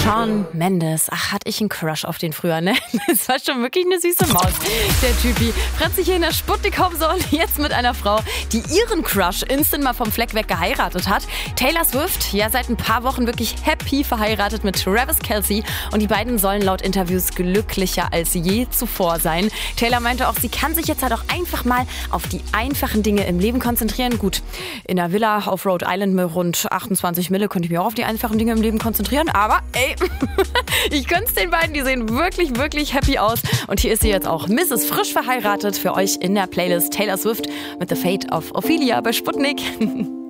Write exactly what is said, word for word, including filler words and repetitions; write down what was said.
Shawn Mendes. Ach, hatte ich einen Crush auf den früher, ne? Das war schon wirklich eine süße Maus, der Typi. Fratzt sich hier in der Sputnik-Hauptsache jetzt mit einer Frau, die ihren Crush instant mal vom Fleck weg geheiratet hat. Taylor Swift, ja seit ein paar Wochen wirklich happy verheiratet mit Travis Kelce. Und die beiden sollen laut Interviews glücklicher als je zuvor sein. Taylor meinte auch, sie kann sich jetzt halt auch einfach mal auf die einfachen Dinge im Leben konzentrieren. Gut, in der Villa auf Rhode Island mit rund achtundzwanzig Mille könnte ich mich auch auf die einfachen Dinge im Leben konzentrieren. Aber ey, ich gönn's den beiden, die sehen wirklich, wirklich happy aus. Und hier ist sie jetzt auch, Misses frisch verheiratet, für euch in der Playlist Taylor Swift mit The Fate of Ophelia bei Sputnik.